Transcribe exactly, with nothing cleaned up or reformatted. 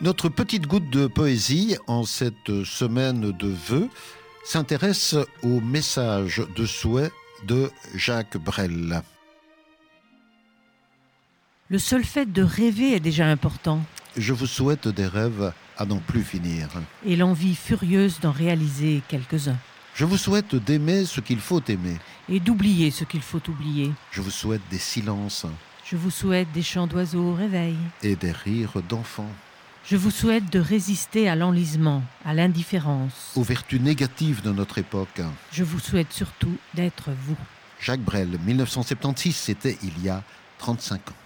Notre petite goutte de poésie, en cette semaine de vœux, s'intéresse au message de souhait de Jacques Brel. Le seul fait de rêver est déjà important. Je vous souhaite des rêves à n'en plus finir. Et l'envie furieuse d'en réaliser quelques-uns. Je vous souhaite d'aimer ce qu'il faut aimer. Et d'oublier ce qu'il faut oublier. Je vous souhaite des silences. Je vous souhaite des chants d'oiseaux au réveil. Et des rires d'enfants. Je vous souhaite de résister à l'enlisement, à l'indifférence. Aux vertus négatives de notre époque. Je vous souhaite surtout d'être vous. Jacques Brel, mille neuf cent soixante-seize, c'était il y a trente-cinq ans.